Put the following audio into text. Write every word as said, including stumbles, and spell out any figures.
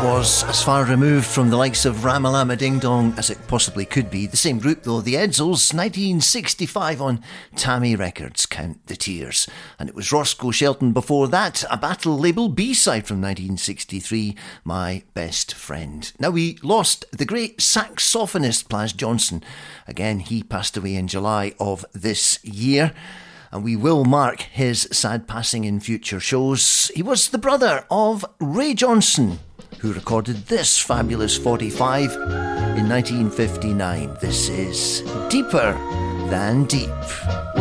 was as far removed from the likes of Ramalama Ding Dong as it possibly could be. The same group though, the Edsels, nineteen sixty-five on Tammy Records, Count the Tears. And it was Roscoe Shelton before that, a Battle label B-side from nineteen sixty-three, My Best Friend. Now we lost the great saxophonist Plas Johnson. Again, he passed away in July of this year, and we will mark his sad passing in future shows. He was the brother of Ray Johnson, who recorded this fabulous forty-five in nineteen fifty-nine. This is Deeper Than Deep.